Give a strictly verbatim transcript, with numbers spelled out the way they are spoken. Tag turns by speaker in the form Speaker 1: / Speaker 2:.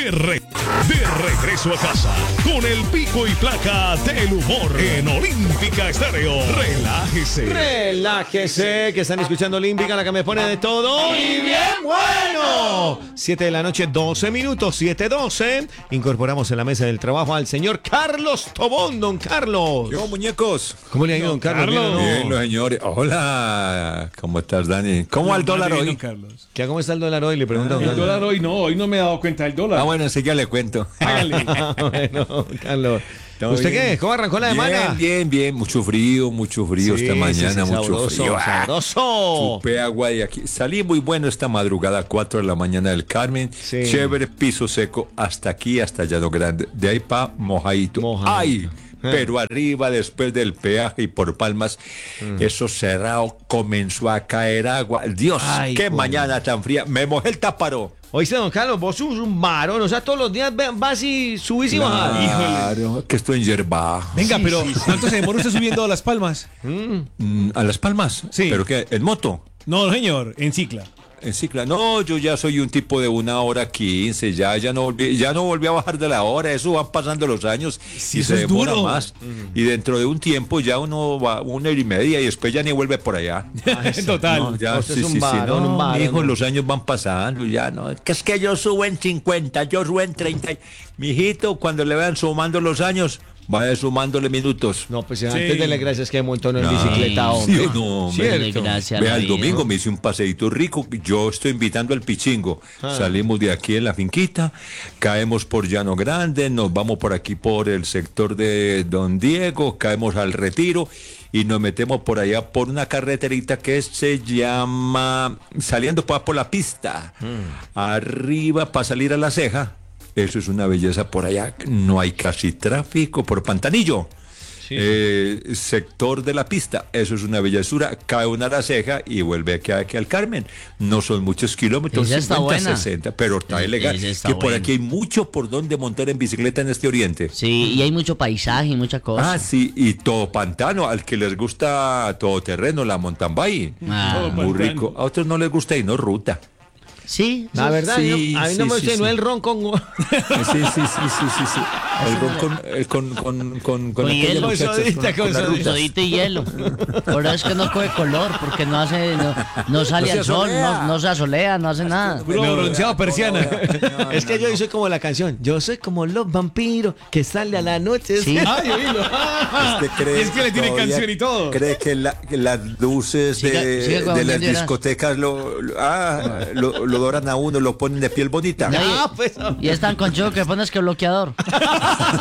Speaker 1: de, re, de regreso a casa con el pico y placa del humor en Olímpica Estéreo. Relájese.
Speaker 2: Relájese, que están escuchando Olímpica, la que me pone de todo y bien bueno. siete de la noche, doce minutos, siete doce. Incorporamos en la mesa del trabajo al señor Carlos Tobón, don Carlos.
Speaker 3: Yo, muñecos.
Speaker 2: ¿Cómo le ha ido, don Carlos?
Speaker 3: Carlos.
Speaker 2: ¿Bien o no?
Speaker 3: Bien, los señores. Hola. ¿Cómo estás, Dani? ¿Cómo va el dólar
Speaker 4: bien,
Speaker 3: hoy?
Speaker 4: don Carlos.
Speaker 2: ¿Qué, ¿Cómo está el dólar hoy? Le pregunto.
Speaker 4: El dólar hoy no, hoy no me he dado cuenta del dólar.
Speaker 3: Ah, bueno, así ya le cuento.
Speaker 4: Hágale.
Speaker 2: Bueno, Carlos.
Speaker 3: Todo
Speaker 2: ¿Usted
Speaker 3: bien.
Speaker 2: qué? ¿Cómo arrancó la
Speaker 3: Bien,
Speaker 2: semana?
Speaker 3: bien, bien. Mucho frío, mucho frío
Speaker 2: Sí,
Speaker 3: esta
Speaker 2: sí,
Speaker 3: mañana,
Speaker 2: sí,
Speaker 3: mucho
Speaker 2: sabroso,
Speaker 3: frío. Ah,
Speaker 2: sabroso.
Speaker 3: Chupé agua de aquí. Salí muy bueno esta madrugada, cuatro de la mañana del Carmen.
Speaker 2: Sí.
Speaker 3: Chévere, piso seco, hasta aquí, hasta Llano Grande. De ahí pa' mojadito.
Speaker 2: Mojadito.
Speaker 3: ¡Ay! Pero arriba, después del peaje y por Palmas, mm. eso cerrado, comenzó a caer agua. Dios,
Speaker 2: Ay,
Speaker 3: qué
Speaker 2: joder.
Speaker 3: mañana tan fría. Me mojé el táparo.
Speaker 2: Oíste, don Carlos, vos sos un varón, o sea, todos los días ve- vas y subís y bajás.
Speaker 3: Claro, que estoy en yerba.
Speaker 4: Venga,
Speaker 2: Sí,
Speaker 4: pero
Speaker 2: sí, sí.
Speaker 4: ¿cuánto se demora usted subiendo a Las Palmas?
Speaker 3: Mm, ¿A Las Palmas?
Speaker 4: Sí.
Speaker 3: ¿Pero qué? ¿En moto?
Speaker 4: No, señor, en cicla.
Speaker 3: En cicla. No, yo ya soy un tipo de una hora quince, ya, ya no volví, ya no volví a bajar de la hora, eso van pasando los años
Speaker 4: Sí,
Speaker 3: y
Speaker 4: eso
Speaker 3: se
Speaker 4: es
Speaker 3: demora
Speaker 4: duro.
Speaker 3: más. Y dentro de un tiempo ya uno va una hora y media y después ya ni vuelve por allá.
Speaker 4: Total.
Speaker 3: No, ya,
Speaker 2: Usted
Speaker 3: sí,
Speaker 2: es un
Speaker 3: sí, sí,
Speaker 2: varón,
Speaker 3: no,
Speaker 2: un varón,
Speaker 3: mijo,
Speaker 2: ¿no?
Speaker 3: los años van pasando, ya no, que es que yo subo en cincuenta, yo subo en treinta. Mijito, cuando le vean sumando los años, vaya sumándole minutos.
Speaker 2: No, pues
Speaker 4: Sí.
Speaker 2: antes dele gracias que montó en
Speaker 3: Ah,
Speaker 2: bicicleta,
Speaker 3: sí,
Speaker 2: hombre.
Speaker 3: no, hombre.
Speaker 2: Cierto.
Speaker 5: Gracias.
Speaker 3: Vea,
Speaker 5: la
Speaker 3: el
Speaker 5: vida.
Speaker 3: domingo me hice un paseíto rico. Yo estoy invitando al Pichingo.
Speaker 2: Ah.
Speaker 3: Salimos de aquí en la finquita, caemos por Llano Grande, nos vamos por aquí por el sector de Don Diego, caemos al Retiro y nos metemos por allá por una carreterita que se llama saliendo por, por la pista. Arriba para salir a La Ceja. Eso es una belleza por allá. No hay casi tráfico por Pantanillo. Eh, sector de la pista, eso es una bellezura, cae una La Ceja y vuelve aquí, aquí al Carmen. No son muchos kilómetros,
Speaker 5: Esa está
Speaker 3: cincuenta,
Speaker 5: buena.
Speaker 3: sesenta, pero está
Speaker 5: Esa
Speaker 3: elegante. Que
Speaker 5: está
Speaker 3: por
Speaker 5: buena.
Speaker 3: aquí hay mucho por donde montar en bicicleta en este oriente.
Speaker 5: Sí, y hay mucho paisaje y mucha cosa.
Speaker 3: Ah, sí, y todo pantano, al que les gusta todo terreno, la mountain bike.
Speaker 5: Ah,
Speaker 4: Todo
Speaker 3: Muy
Speaker 4: pantano.
Speaker 3: rico. A otros no les gusta y no ruta.
Speaker 5: sí,
Speaker 2: La verdad,
Speaker 3: Sí,
Speaker 2: a mí no, a mí no
Speaker 3: sí,
Speaker 2: me
Speaker 3: sí,
Speaker 2: gusta,
Speaker 3: sí.
Speaker 2: no el ron con...
Speaker 3: Sí, sí, sí, sí, sí, sí. El ron con, el con, con, con, con,
Speaker 5: Con
Speaker 3: aquella
Speaker 5: hielo.
Speaker 3: muchacha,
Speaker 2: Sodita, con
Speaker 3: las
Speaker 2: sodita.
Speaker 3: rutas.
Speaker 5: todito y hielo. Por eso es que no coge color, porque no hace, no, no sale
Speaker 3: No se
Speaker 5: al sol,
Speaker 3: asolea.
Speaker 5: no, no se asolea, no hace nada.
Speaker 4: Puro bronceado persiana.
Speaker 2: Es que yo soy como la canción. Yo soy como los vampiros que sale a la noche.
Speaker 5: Sí.
Speaker 4: Ay, oílo.
Speaker 3: Este cree
Speaker 4: Y es que le tiene
Speaker 3: todavía
Speaker 4: canción y todo.
Speaker 3: Cree que, la- que las luces
Speaker 5: Siga-
Speaker 3: de,
Speaker 5: siga con
Speaker 3: de las
Speaker 5: Lloras.
Speaker 3: discotecas lo, lo- ah, lo, lo doran a uno, lo ponen de piel bonita.
Speaker 5: No, y-
Speaker 2: Ah, pues,
Speaker 5: Y es tan conchudo que pones que bloqueador.